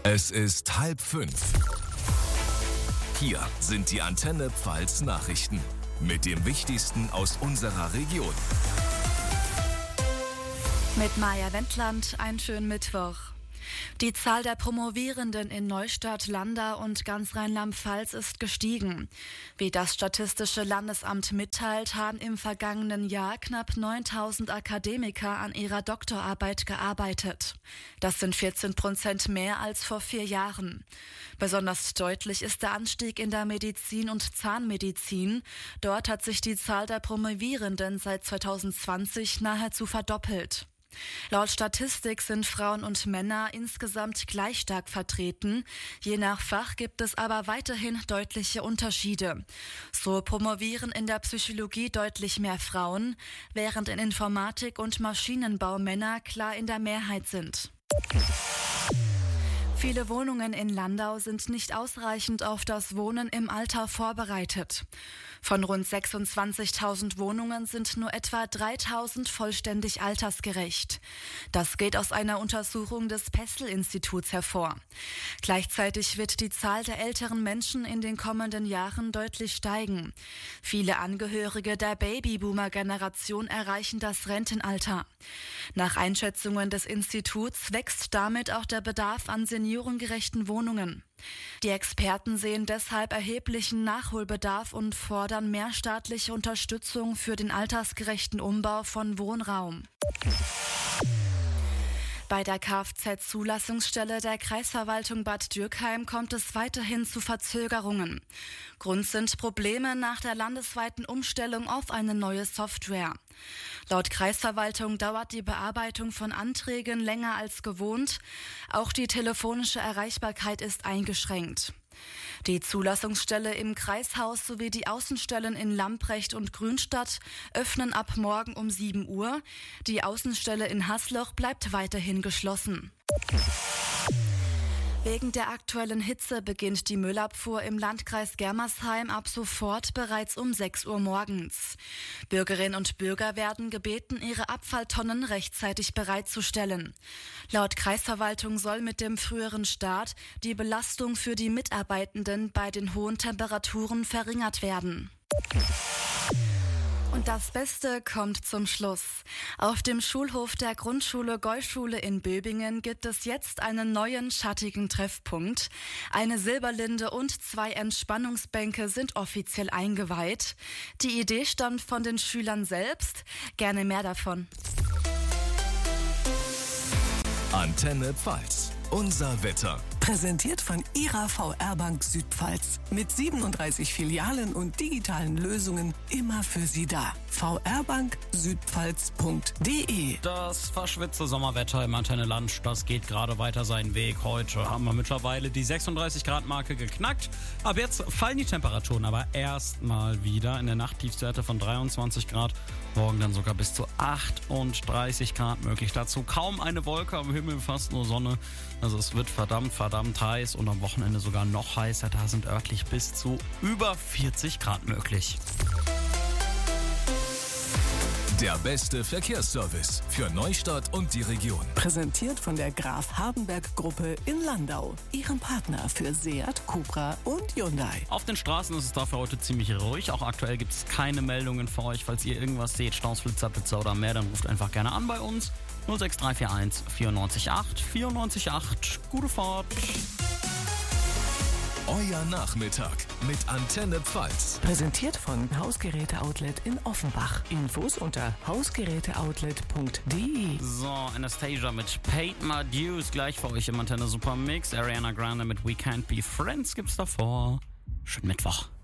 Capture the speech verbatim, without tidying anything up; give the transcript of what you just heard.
Es ist halb fünf. Hier sind die Antenne Pfalz Nachrichten mit dem Wichtigsten aus unserer Region. Mit Maja Wendland, einen schönen Mittwoch. Die Zahl der Promovierenden in Neustadt, Landau und ganz Rheinland-Pfalz ist gestiegen. Wie das Statistische Landesamt mitteilt, haben im vergangenen Jahr knapp neuntausend Akademiker an ihrer Doktorarbeit gearbeitet. Das sind vierzehn Prozent mehr als vor vier Jahren. Besonders deutlich ist der Anstieg in der Medizin und Zahnmedizin. Dort hat sich die Zahl der Promovierenden seit zweitausendzwanzig nahezu verdoppelt. Laut Statistik sind Frauen und Männer insgesamt gleich stark vertreten. Je nach Fach gibt es aber weiterhin deutliche Unterschiede. So promovieren in der Psychologie deutlich mehr Frauen, während in Informatik und Maschinenbau Männer klar in der Mehrheit sind. Viele Wohnungen in Landau sind nicht ausreichend auf das Wohnen im Alter vorbereitet. Von rund sechsundzwanzigtausend Wohnungen sind nur etwa dreitausend vollständig altersgerecht. Das geht aus einer Untersuchung des Pessl-Instituts hervor. Gleichzeitig wird die Zahl der älteren Menschen in den kommenden Jahren deutlich steigen. Viele Angehörige der Babyboomer-Generation erreichen das Rentenalter. Nach Einschätzungen des Instituts wächst damit auch der Bedarf an seniorengerechten Wohnungen. Die Experten sehen deshalb erheblichen Nachholbedarf und fordern mehr staatliche Unterstützung für den altersgerechten Umbau von Wohnraum. Bei der Kfz-Zulassungsstelle der Kreisverwaltung Bad Dürkheim kommt es weiterhin zu Verzögerungen. Grund sind Probleme nach der landesweiten Umstellung auf eine neue Software. Laut Kreisverwaltung dauert die Bearbeitung von Anträgen länger als gewohnt. Auch die telefonische Erreichbarkeit ist eingeschränkt. Die Zulassungsstelle im Kreishaus sowie die Außenstellen in Lamprecht und Grünstadt öffnen ab morgen um sieben Uhr. Die Außenstelle in Hasloch bleibt weiterhin geschlossen. Wegen der aktuellen Hitze beginnt die Müllabfuhr im Landkreis Germersheim ab sofort bereits um sechs Uhr morgens. Bürgerinnen und Bürger werden gebeten, ihre Abfalltonnen rechtzeitig bereitzustellen. Laut Kreisverwaltung soll mit dem früheren Start die Belastung für die Mitarbeitenden bei den hohen Temperaturen verringert werden. Und das Beste kommt zum Schluss. Auf dem Schulhof der Grundschule Gäuschule in Böbingen gibt es jetzt einen neuen schattigen Treffpunkt. Eine Silberlinde und zwei Entspannungsbänke sind offiziell eingeweiht. Die Idee stammt von den Schülern selbst. Gerne mehr davon. Antenne Pfalz. Unser Wetter. Präsentiert von Ihrer V R Bank Südpfalz. Mit siebenunddreißig Filialen und digitalen Lösungen immer für Sie da. v r bank südpfalz punkt d e. Das verschwitzte Sommerwetter im Antenne-Land, das geht gerade weiter seinen Weg. Heute haben wir mittlerweile die sechsunddreißig Grad Marke geknackt. Ab jetzt fallen die Temperaturen aber erstmal wieder. In der Nacht Tiefstwerte von dreiundzwanzig Grad. Morgen dann sogar bis zu achtunddreißig Grad möglich. Dazu kaum eine Wolke am Himmel, fast nur Sonne. Also es wird verdammt, verdammt heiß und am Wochenende sogar noch heißer. Da sind örtlich bis zu über vierzig Grad möglich. Der beste Verkehrsservice für Neustadt und die Region. Präsentiert von der Graf Hardenberg Gruppe in Landau. Ihrem Partner für Seat, Cupra und Hyundai. Auf den Straßen ist es dafür heute ziemlich ruhig. Auch aktuell gibt es keine Meldungen für euch. Falls ihr irgendwas seht, Staus, Flitzer, Blitzer oder mehr, dann ruft einfach gerne an bei uns. null sechs drei vier eins vier neun acht vier neun acht. Gute Fahrt. Euer Nachmittag mit Antenne Pfalz. Präsentiert von Hausgeräte-Outlet in Offenbach. Infos unter hausgeräteoutlet punkt d e. So, Anastasia mit Paid My Dues gleich für euch im Antenne Super Mix. Ariana Grande mit We Can't Be Friends gibt's davor. Schönen Mittwoch.